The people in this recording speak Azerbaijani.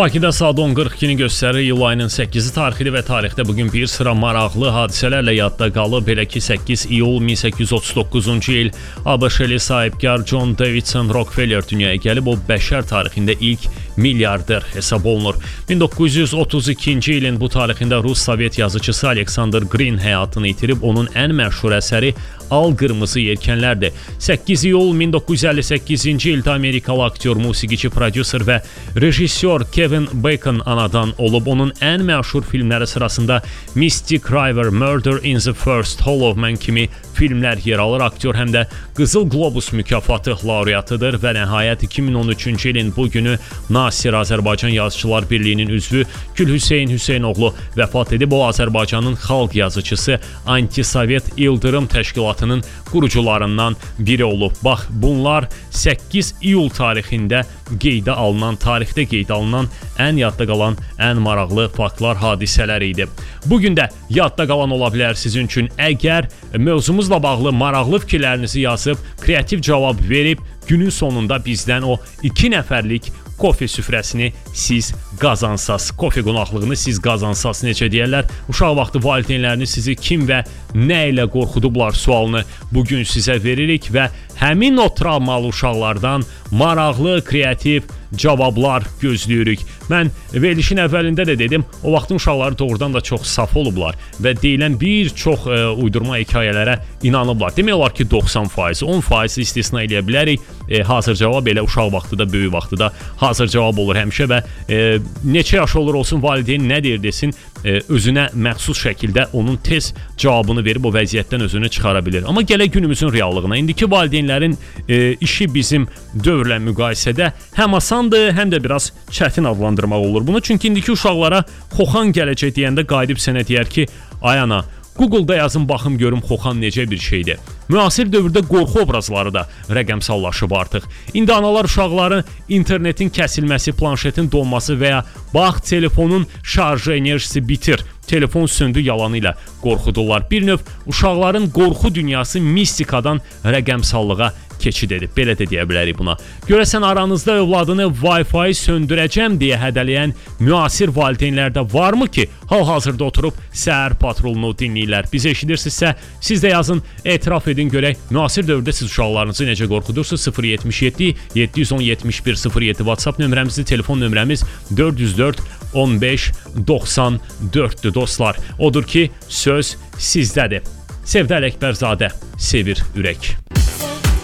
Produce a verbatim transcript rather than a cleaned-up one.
Bakıda saat on qırx ikini göstərir, iyul ayının səkkizi tarixidir və tarixdə bugün bir sıra maraqlı hadisələrlə yadda qalıb. Belə ki, səkkiz iyul min səkkiz yüz otuz doqquzuncu il ABŞ-li sahibkar John Davidson Rockefeller dünyaya gəlib. O, bəşər tarixində ilk milyarder hesab olunur. min doqquz yüz otuz ikinci ilin bu tarixində Rus Sovet yazıçısı Alexander Green həyatını itirib. Onun ən məşhur əsəri Al Qırmızı Yelkənlərdir. səkkiz iyul min doqquz yüz əlli səkkizinci ildə Amerikalı aktyor, musiqiçi, prodüser və rejissor Kevin Bacon anadan olub. Onun ən məşhur filmləri sırasında Mystic River, Murder in the First Hollow Man kimi filmlər yer alır. Aktyor həm də Qızıl Globus mükafatı laureatıdır və nəhayət iki min on üçüncü ilin bu günü Nasir Azərbaycan Yazıçılar Birliyinin üzvü Gül Hüseyn Hüseynoğlu vəfat edib. O, Azərbaycanın xalq yazıçısı, Antisovet İldırım Təşkilatının qurucularından biri olub. Bax, bunlar səkkiz iyul tarixində qeydə alınan, tarixdə qeydə alınan ən yadda qalan, ən maraqlı faktlar, hadisələr idi. Bugün də yadda qalan ola bilər sizin üçün. Əgər mövzumuzla bağlı maraqlı fikirlərinizi yazıb, kreativ cavab verib, günün sonunda bizdən o iki nəfərlik kofe süfrəsini siz qazansaz, kofe qonaqlığını siz qazansaz, necə deyərlər, uşaq vaxtı valideynləriniz sizi kim və nə ilə qorxudublar sualını bugün sizə veririk və həmin o travmalı uşaqlardan maraqlı, kreativ cavablar gözləyirik. Mən verilişin əvvəlində də dedim, o vaxtın uşaqları doğrudan da çox saf olublar və deyilən bir çox e, uydurma hekayələrə inanıblar. Demək olar ki, doxsan faiz, on faiz istisna eləyə bilərik. E, hazır cavab elə uşaq vaxtı da, böyük vaxtı da hazır cavab olur həmişə və e, neçə yaş olur olsun, valideyn nə deyir desin, e, özünə məxsus şəkildə onun tez cavabını verib o vəziyyətdən özünü çıxara bilir. Amma gələ günümüzün reallığına. İndiki valideynlərin e, işi bizim dövrlə müqayisədə həm asandır, həm də biraz çətin adlandırmaq olur bunu. Çünki indiki uşaqlara Xoxan gələcək deyəndə qayıdıb sənə deyər ki, ay ana, Google-da yazın baxım görüm Xoxan necə bir şeydir. Müasir dövrdə qorxu obrazları da rəqəmsallaşıb artıq. İndi analar uşaqların internetin kəsilməsi, planşetin donması və ya bax, telefonun şarjı enerjisi bitir, telefon söndü yalanı ilə qorxudurlar. Bir növ uşaqların qorxu dünyası mistikadan rəqəmsallığa keçid edib. Belə də deyə bilərik buna. Görəsən aranızda övladını Wi-Fi söndürəcəm deyə hədələyən müasir valideynlər də varmı ki, hal-hazırda oturub səhər patrolunu dinləyirlər? Bizi eşidirsinizsə, siz də yazın, etiraf edin görək, müasir dövrdə siz uşaqlarınızı necə qorxudursunuz? sıfır yetmiş yeddi yeddi yüz on yetmiş bir sıfır yeddi WhatsApp nömrəmizdir, telefon nömrəmiz dörd yüz dörd on beş doxsan dörddür dostlar. Odur ki, söz sizdədir. Sevdə Ələkbərzadə, sevir ürək.